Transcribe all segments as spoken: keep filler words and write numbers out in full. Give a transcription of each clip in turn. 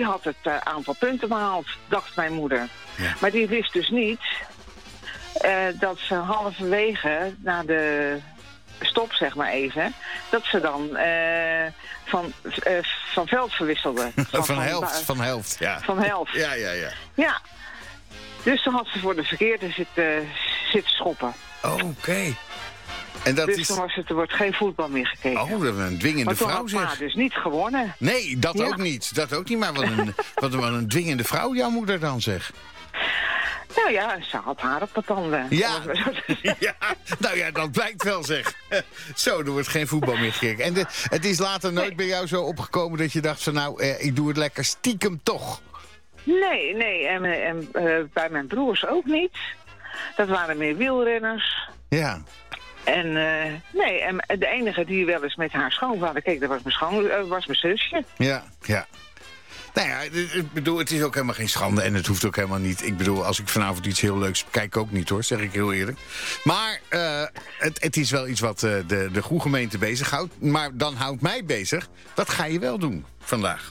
had het uh, aantal punten behaald, dacht mijn moeder. Ja. Maar die wist dus niet uh, dat ze halverwege na de stop, zeg maar even, dat ze dan uh, van, uh, van veld verwisselde. Van, van helft, van helft, ja. Van helft. Ja, ja, ja. Ja. Dus toen had ze voor de verkeerde zitten, zitten schoppen. Oké. Okay. En dat dus is... toen was het, er wordt geen voetbal meer gekeken. Oh, dat is een dwingende vrouw, zeg. Maar toen had dus niet gewonnen. Nee, dat ja. ook niet. Dat ook niet, maar wat een, wat een, wat een dwingende vrouw, jouw moeder dan, zeg. Nou ja, ze had haar op de tanden. Ja. ja, nou ja, dat blijkt wel, zeg. Zo, er wordt geen voetbal meer gekeken. En de, het is later nooit nee. bij jou zo opgekomen dat je dacht van, nou, eh, ik doe het lekker stiekem toch. Nee, nee. En, en uh, bij mijn broers ook niet. Dat waren meer wielrenners. Ja. En uh, nee, en de enige die wel eens met haar schoonvader keek, dat was mijn, schoon, uh, was mijn zusje. Ja, ja. Nou ja, ik bedoel, het is ook helemaal geen schande en het hoeft ook helemaal niet. Ik bedoel, als ik vanavond iets heel leuks kijk, ook niet hoor, zeg ik heel eerlijk. Maar uh, het, het is wel iets wat uh, de, de goede gemeente bezighoudt. Maar dan houdt mij bezig. Wat ga je wel doen vandaag?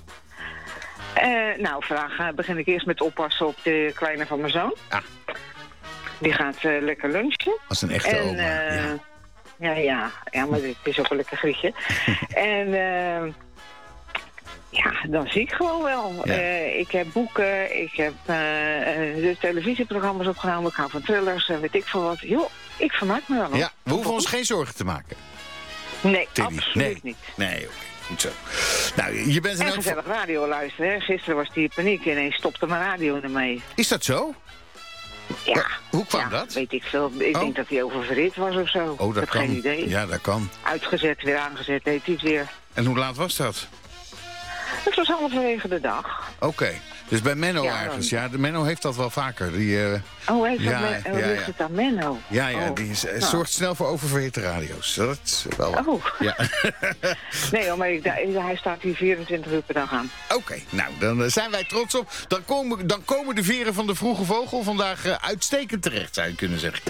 Uh, nou, vandaag uh, begin ik eerst met oppassen op de kleine van mijn zoon. Ah. Die gaat uh, lekker lunchen. Als een echte en, oma, uh, ja. Ja, ja, ja, maar het is ook een lekker grietje. en uh, ja, dan zie ik gewoon wel. Ja. Uh, ik heb boeken, ik heb uh, de televisieprogramma's opgenomen. Ik hou van thrillers en weet ik veel wat. Joh, ik vermaak me wel. Ja, we hoeven ons geen zorgen te maken. Nee, Tilly. absoluut nee. niet. Nee, oké. Okay. Goed zo. Nou, je bent en gezellig van... radio luisteren. Hè. Gisteren was die paniek en ineens stopte mijn radio ermee. Is dat zo? Ja. ja. Hoe kwam ja, dat? Weet ik veel. Ik oh. denk dat hij oververhit was of zo. Oh, dat ik kan. heb geen idee. Ja, dat kan. Uitgezet, weer aangezet, deed hij het weer. En hoe laat was dat? Het was halverwege de dag. Oké. Okay. Dus bij Menno ja, ergens. Dan... Ja, de Menno heeft dat wel vaker. Die, uh... Oh, heeft ja, dat Men... oh, ja, ligt ja. het aan Menno? Ja, ja, oh. die is, nou. zorgt snel voor oververhitte radio's. Dat is wel wat. Oh. Ja. nee, maar ik, hij staat hier vierentwintig uur per dag aan. Oké, okay, nou, dan zijn wij trots op. Dan komen, dan komen de veren van de Vroege Vogel vandaag uh, uitstekend terecht, zou je kunnen zeggen.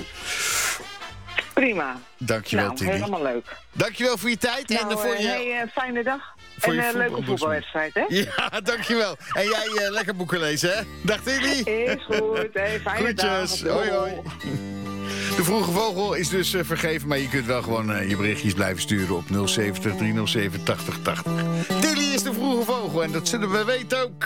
Prima. Dankjewel, nou, Tilly. helemaal leuk. Dankjewel voor je tijd. Nou, en voor uh, je... hey, uh, fijne dag. Voor en een uh, leuke voetbalwedstrijd, hè? Ja, dankjewel. En jij uh, lekker boeken lezen, hè? Dag, Tilly. Is goed, hè? Fijne Groetjes. dag. Hoi, hoi. De Vroege Vogel is dus uh, vergeven, maar je kunt wel gewoon uh, je berichtjes blijven sturen op nul zeventig, driehonderdzeven, tachtig tachtig. Tilly is de Vroege Vogel en dat zullen we weten ook.